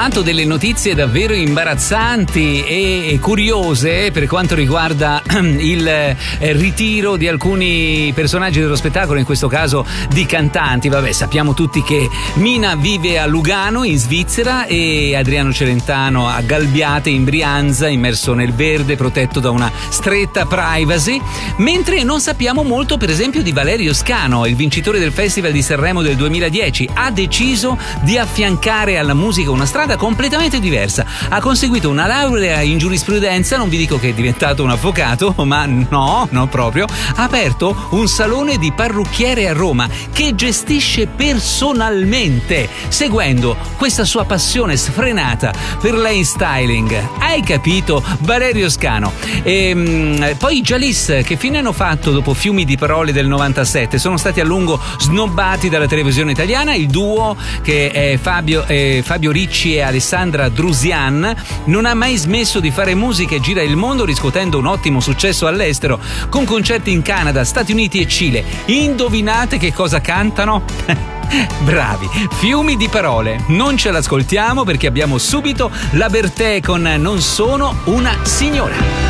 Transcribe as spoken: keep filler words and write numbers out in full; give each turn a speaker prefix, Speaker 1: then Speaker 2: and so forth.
Speaker 1: intanto delle notizie davvero imbarazzanti e curiose per quanto riguarda il ritiro di alcuni personaggi dello spettacolo, in questo caso di cantanti. Vabbè, sappiamo tutti che Mina vive a Lugano in Svizzera e Adriano Celentano a Galbiate in Brianza, immerso nel verde, protetto da una stretta privacy, mentre non sappiamo molto per esempio di Valerio Scano, il vincitore del Festival di Sanremo del duemiladieci. Ha deciso di affiancare alla musica una strada completamente diversa. Ha conseguito una laurea in giurisprudenza, non vi dico che è diventato un avvocato, ma no, no proprio. Ha aperto un salone di parrucchiere a Roma che gestisce personalmente, seguendo questa sua passione sfrenata per l'hairstyling. Hai capito? Valerio Scano. E, poi i Jalis, che fine hanno fatto dopo Fiumi di parole del novantasette? Sono stati a lungo snobbati dalla televisione italiana. Il duo, che è Fabio, eh, Fabio Ricci e Alessandra Drusian, non ha mai smesso di fare musica e gira il mondo, riscuotendo un ottimo successo all'estero con concerti in Canada, Stati Uniti e Cile. Indovinate che cosa cantano? Bravi, Fiumi di parole. Non ce l'ascoltiamo perché abbiamo subito la Bertè con Non sono una signora.